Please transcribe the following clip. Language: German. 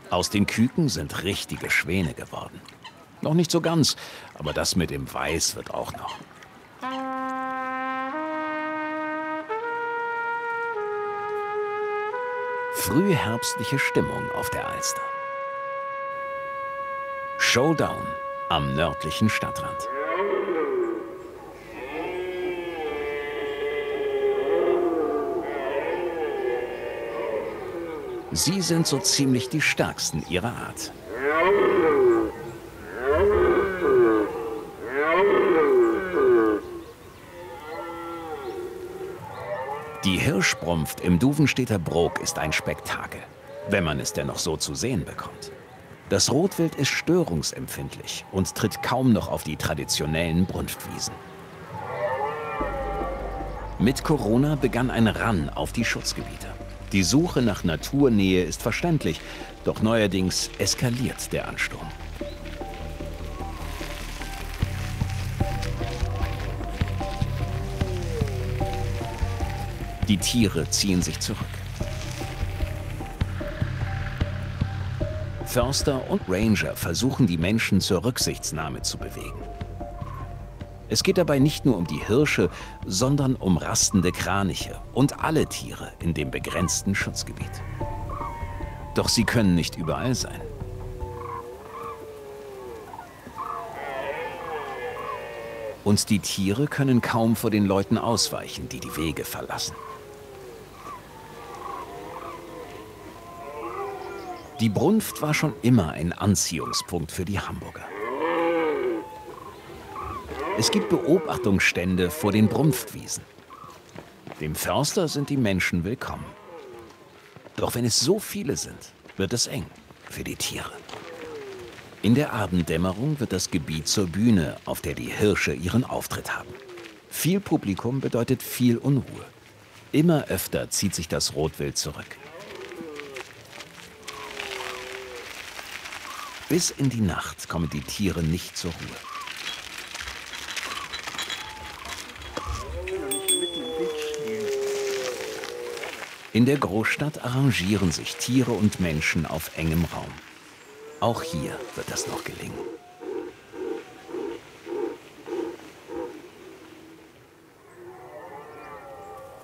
Aus den Küken sind richtige Schwäne geworden. Noch nicht so ganz, aber das mit dem Weiß wird auch noch. Frühherbstliche Stimmung auf der Alster. Showdown am nördlichen Stadtrand. Sie sind so ziemlich die stärksten ihrer Art. Die Hirschbrunft im Duvenstedter Brok ist ein Spektakel, wenn man es denn noch so zu sehen bekommt. Das Rotwild ist störungsempfindlich und tritt kaum noch auf die traditionellen Brunftwiesen. Mit Corona begann ein Run auf die Schutzgebiete. Die Suche nach Naturnähe ist verständlich, doch neuerdings eskaliert der Ansturm. Die Tiere ziehen sich zurück. Förster und Ranger versuchen, die Menschen zur Rücksichtsnahme zu bewegen. Es geht dabei nicht nur um die Hirsche, sondern um rastende Kraniche und alle Tiere in dem begrenzten Schutzgebiet. Doch sie können nicht überall sein. Und die Tiere können kaum vor den Leuten ausweichen, die die Wege verlassen. Die Brunft war schon immer ein Anziehungspunkt für die Hamburger. Es gibt Beobachtungsstände vor den Brunftwiesen. Dem Förster sind die Menschen willkommen. Doch wenn es so viele sind, wird es eng für die Tiere. In der Abenddämmerung wird das Gebiet zur Bühne, auf der die Hirsche ihren Auftritt haben. Viel Publikum bedeutet viel Unruhe. Immer öfter zieht sich das Rotwild zurück. Bis in die Nacht kommen die Tiere nicht zur Ruhe. In der Großstadt arrangieren sich Tiere und Menschen auf engem Raum. Auch hier wird das noch gelingen.